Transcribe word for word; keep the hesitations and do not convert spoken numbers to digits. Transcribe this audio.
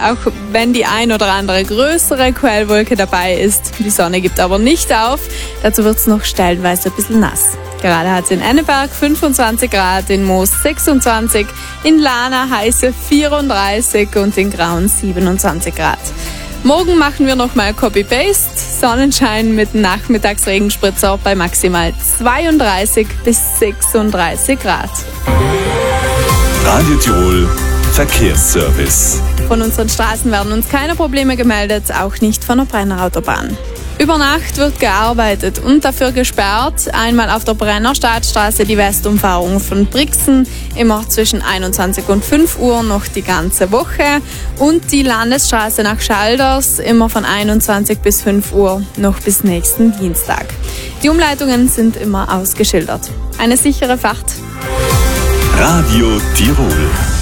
auch wenn die ein oder andere größere Quellwolke dabei ist. Die Sonne gibt aber nicht auf. Dazu wird es noch stellenweise ein bisschen nass. Gerade hat es in Enneberg fünfundzwanzig Grad, in Moos sechsundzwanzig, in Lana heiße vierunddreißig und in Grauen siebenundzwanzig Grad. Morgen machen wir nochmal Copy-Paste. Sonnenschein mit Nachmittagsregenspritzer bei maximal zweiunddreißig bis sechsunddreißig Grad. Radio Tirol Verkehrsservice. Von unseren Straßen werden uns keine Probleme gemeldet, auch nicht von der Brenner-Autobahn. Über Nacht wird gearbeitet und dafür gesperrt. Einmal auf der Brenner Stadtstraße die Westumfahrung von Brixen, immer zwischen einundzwanzig und fünf Uhr noch die ganze Woche. Und die Landesstraße nach Schalders, immer von einundzwanzig bis fünf Uhr, noch bis nächsten Dienstag. Die Umleitungen sind immer ausgeschildert. Eine sichere Fahrt. Radio Tirol.